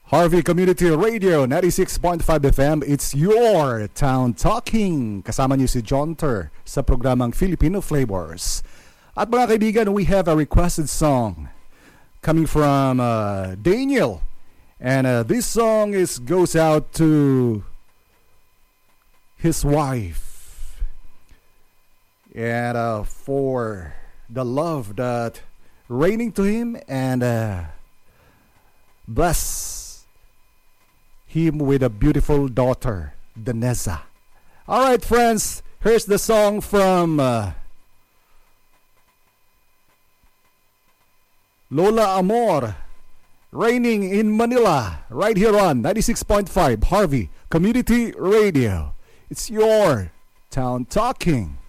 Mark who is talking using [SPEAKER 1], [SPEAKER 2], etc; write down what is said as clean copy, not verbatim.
[SPEAKER 1] Harvey Community Radio 96.5 FM, it's your Town Talking. Kasama niyo si John Ter sa programang Filipino Flavors. At mga kaibigan, we have a requested song coming from Daniel. And this song goes out to his wife. And for the love that raining to him and bless him with a beautiful daughter, Daneza. All right, friends, here's the song from Lola Amor, Raining in Manila, right here on 96.5 Harvey Community Radio. It's your Town Talking.